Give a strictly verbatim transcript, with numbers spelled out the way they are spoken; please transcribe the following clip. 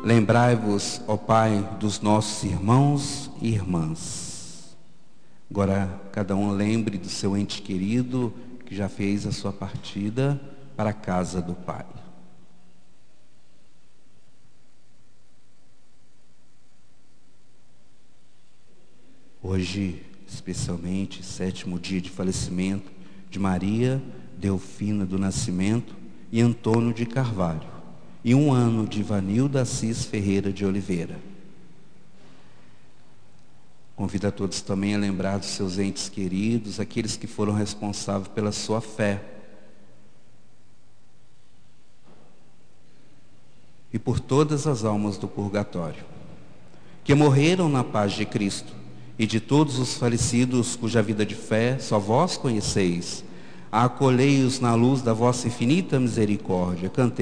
Lembrai-vos, ó Pai, dos nossos irmãos e irmãs. Agora, cada um lembre do seu ente querido que já fez a sua partida para a casa do Pai. Hoje, especialmente, sétimo dia de falecimento de Maria Delfina do Nascimento e Antônio de Carvalho, e um ano de Ivanilda Assis Ferreira de Oliveira. Convido a todos também a lembrar dos seus entes queridos, aqueles que foram responsáveis pela sua fé. E por todas as almas do purgatório, que morreram na paz de Cristo, e de todos os falecidos cuja vida de fé só vós conheceis, acolhei-os na luz da vossa infinita misericórdia. Cantei.